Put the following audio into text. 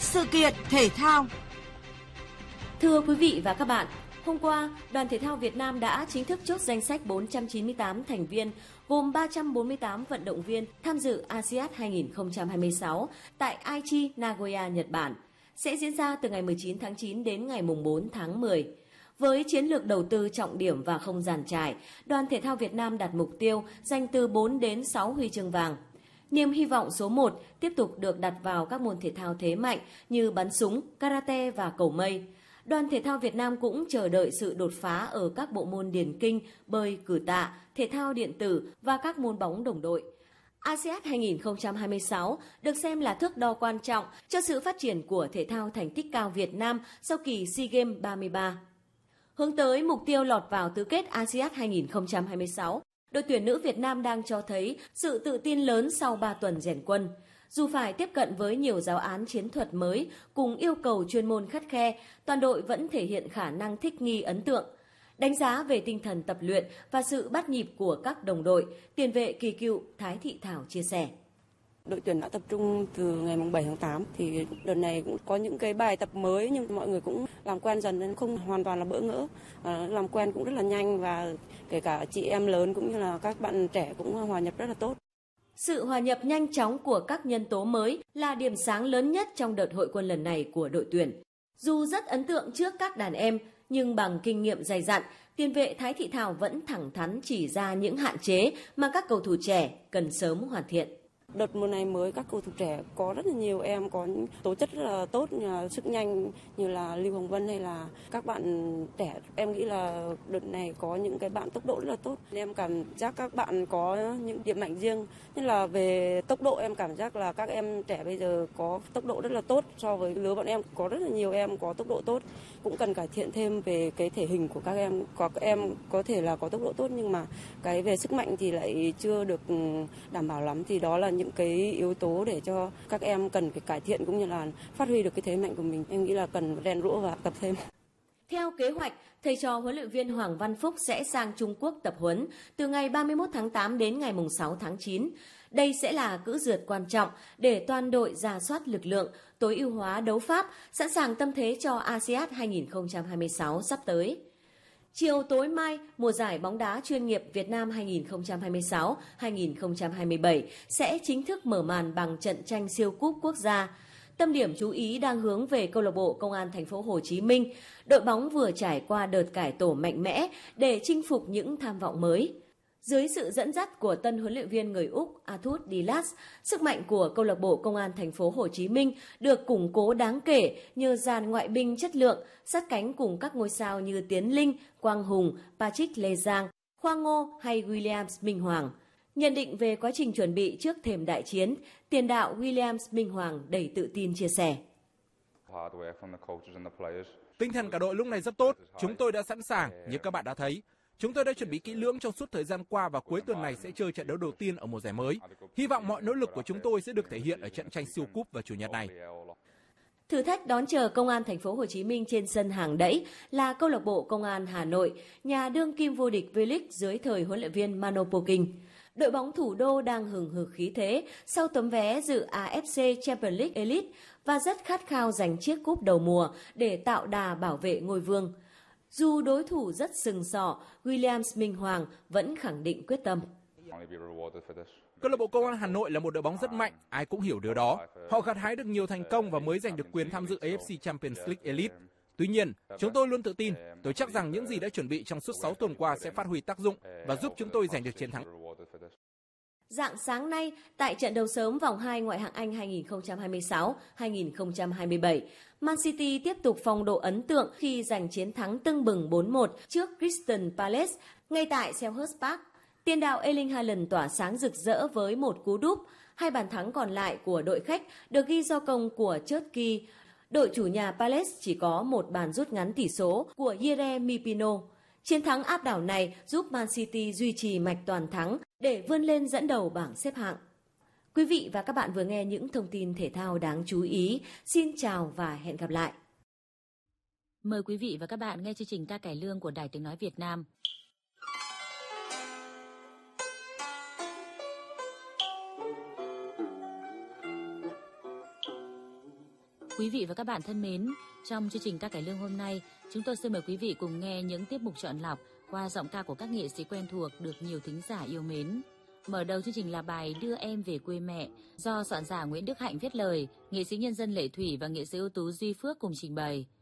sự kiện thể thao. Thưa quý vị và các bạn, hôm qua, Đoàn Thể thao Việt Nam đã chính thức chốt danh sách 498 thành viên, gồm 348 vận động viên tham dự ASEAN 2026 tại Aichi, Nagoya, Nhật Bản, sẽ diễn ra từ ngày 19 tháng 9 đến ngày 4 tháng 10. Với chiến lược đầu tư trọng điểm và không giàn trải, Đoàn Thể thao Việt Nam đặt mục tiêu giành từ 4 đến 6 huy chương vàng. Niềm hy vọng số 1 tiếp tục được đặt vào các môn thể thao thế mạnh như bắn súng, karate và cầu mây. Đoàn Thể thao Việt Nam cũng chờ đợi sự đột phá ở các bộ môn điền kinh, bơi, cử tạ, thể thao điện tử và các môn bóng đồng đội. ASEAN 2026 được xem là thước đo quan trọng cho sự phát triển của thể thao thành tích cao Việt Nam sau kỳ SEA Games 33. Hướng tới mục tiêu lọt vào tứ kết ASEAN 2026, đội tuyển nữ Việt Nam đang cho thấy sự tự tin lớn sau 3 tuần rèn quân. Dù phải tiếp cận với nhiều giáo án chiến thuật mới cùng yêu cầu chuyên môn khắt khe, toàn đội vẫn thể hiện khả năng thích nghi ấn tượng. Đánh giá về tinh thần tập luyện và sự bắt nhịp của các đồng đội, tiền vệ kỳ cựu Thái Thị Thảo chia sẻ. Đội tuyển đã tập trung từ ngày 7 tháng 8 thì đợt này cũng có những cái bài tập mới nhưng mọi người cũng làm quen dần nên không hoàn toàn là bỡ ngỡ. Làm quen cũng rất là nhanh và kể cả chị em lớn cũng như là các bạn trẻ cũng hòa nhập rất là tốt. Sự hòa nhập nhanh chóng của các nhân tố mới là điểm sáng lớn nhất trong đợt hội quân lần này của đội tuyển. Dù rất ấn tượng trước các đàn em, nhưng bằng kinh nghiệm dày dặn, tiền vệ Thái Thị Thảo vẫn thẳng thắn chỉ ra những hạn chế mà các cầu thủ trẻ cần sớm hoàn thiện. Đợt mùa này mới các cầu thủ trẻ có rất là nhiều em có những tố chất rất là tốt, như là sức nhanh như là Lưu Hồng Vân hay là các bạn trẻ. Em nghĩ là đợt này có những cái bạn tốc độ rất là tốt. Em cảm giác các bạn có những điểm mạnh riêng. Như là về tốc độ em cảm giác là các em trẻ bây giờ có tốc độ rất là tốt so với lứa bọn em. Có rất là nhiều em có tốc độ tốt. Cũng cần cải thiện thêm về cái thể hình của các em. Các em có thể là có tốc độ tốt nhưng mà cái về sức mạnh thì lại chưa được đảm bảo lắm. Thì đó là những cái yếu tố để cho các em cần phải cải thiện cũng như là phát huy được cái thế mạnh của mình. Em nghĩ là cần rèn rũa và tập thêm. Theo kế hoạch, thầy trò huấn luyện viên Hoàng Văn Phúc sẽ sang Trung Quốc tập huấn từ ngày 31 tháng 8 đến ngày 6 tháng 9. Đây sẽ là cữ rượt quan trọng để toàn đội rà soát lực lượng, tối ưu hóa đấu pháp, sẵn sàng tâm thế cho ASEAN 2026 sắp tới. Chiều tối mai, mùa giải bóng đá chuyên nghiệp Việt Nam 2026-2027 sẽ chính thức mở màn bằng trận tranh siêu cúp quốc gia. Tâm điểm chú ý đang hướng về câu lạc bộ Công an thành phố Hồ Chí Minh. Đội bóng vừa trải qua đợt cải tổ mạnh mẽ để chinh phục những tham vọng mới. Dưới sự dẫn dắt của tân huấn luyện viên người Úc Arthur Dilas, sức mạnh của câu lạc bộ Công an thành phố Hồ Chí Minh được củng cố đáng kể nhờ dàn ngoại binh chất lượng, sát cánh cùng các ngôi sao như Tiến Linh, Quang Hùng, Patrick Lê Giang, Khoa Ngô hay Williams Minh Hoàng. Nhận định về quá trình chuẩn bị trước thềm đại chiến, tiền đạo Williams Minh Hoàng đầy tự tin chia sẻ. Tinh thần cả đội lúc này rất tốt, chúng tôi đã sẵn sàng như các bạn đã thấy. Chúng tôi đã chuẩn bị kỹ lưỡng trong suốt thời gian qua và cuối tuần này sẽ chơi trận đấu đầu tiên ở mùa giải mới. Hy vọng mọi nỗ lực của chúng tôi sẽ được thể hiện ở trận tranh siêu cúp vào chủ nhật này. Thử thách đón chờ Công an thành phố Hồ Chí Minh trên sân hàng đẫy là câu lạc bộ Công an Hà Nội, nhà đương kim vô địch V-League dưới thời huấn luyện viên Mano Poking. Đội bóng thủ đô đang hừng hực khí thế sau tấm vé dự AFC Champions League Elite và rất khát khao giành chiếc cúp đầu mùa để tạo đà bảo vệ ngôi vương. Dù đối thủ rất sừng sỏ, Williams Minh Hoàng vẫn khẳng định quyết tâm. Câu lạc bộ Công an Hà Nội là một đội bóng rất mạnh, ai cũng hiểu điều đó. Họ gặt hái được nhiều thành công và mới giành được quyền tham dự AFC Champions League Elite. Tuy nhiên, chúng tôi luôn tự tin, tôi chắc rằng những gì đã chuẩn bị trong suốt 6 tuần qua sẽ phát huy tác dụng và giúp chúng tôi giành được chiến thắng. Rạng sáng nay, tại trận đấu sớm vòng 2 ngoại hạng Anh 2026-2027, Man City tiếp tục phong độ ấn tượng khi giành chiến thắng tưng bừng 4-1 trước Crystal Palace ngay tại Selhurst Park. Tiền đạo Erling Haaland tỏa sáng rực rỡ với một cú đúp. 2 bàn thắng còn lại của đội khách được ghi do công của Cherki. Đội chủ nhà Palace chỉ có một bàn rút ngắn tỷ số của Yeremy Pino. Chiến thắng áp đảo này giúp Man City duy trì mạch toàn thắng để vươn lên dẫn đầu bảng xếp hạng. Quý vị và các bạn vừa nghe những thông tin thể thao đáng chú ý. Xin chào và hẹn gặp lại. Mời quý vị và các bạn nghe chương trình ca cải lương của Đài Tiếng nói Việt Nam. Quý vị và các bạn thân mến, trong chương trình Ca cải lương hôm nay, chúng tôi xin mời quý vị cùng nghe những tiết mục chọn lọc qua giọng ca của các nghệ sĩ quen thuộc được nhiều thính giả yêu mến. Mở đầu chương trình là bài Đưa Em Về Quê Mẹ do soạn giả Nguyễn Đức Hạnh viết lời, nghệ sĩ nhân dân Lệ Thủy và nghệ sĩ ưu tú Duy Phước cùng trình bày.